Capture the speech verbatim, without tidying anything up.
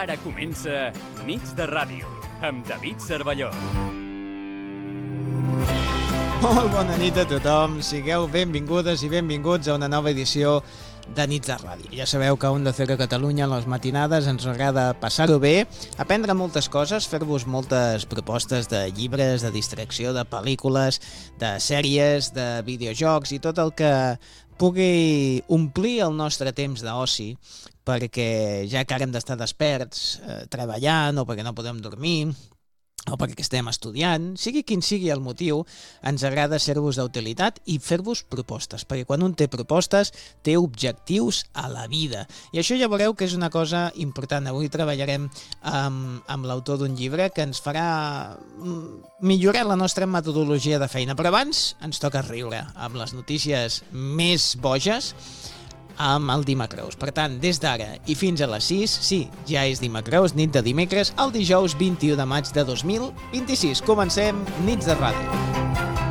Ara comença Nits de Ràdio, amb David Cervelló. Molt bona nit a tothom, sigueu benvingudes i benvinguts a una nova edició de Nits de Ràdio. Ja sabeu que a Onda Cero Catalunya, a les matinades, ens agrada passar-ho bé, aprendre moltes coses, fer-vos moltes propostes de llibres, de distracció, de pel·lícules, de sèries, de videojocs i tot el que pugui omplir el nostre temps d'oci, perquè ja que ara hem d'estar desperts, eh, treballant, o perquè no podem dormir, o perquè estem estudiant, sigui quin sigui el motiu, ens agrada ser-vos d'utilitat i fer-vos propostes, perquè quan un té propostes, té objectius a la vida. I això ja veureu que és una cosa important. Avui treballarem amb, amb l'autor d'un llibre que ens farà millorar la nostra metodologia de feina. Però abans ens toca riure amb les notícies més boges, amb el Dimecreus. Per tant, des d'ara i fins a les sis, sí, ja és Dimecreus, nit de dimecres, el dijous vint-i-u de maig de dos mil vint-i-sis. Comencem Nits de Ràdio.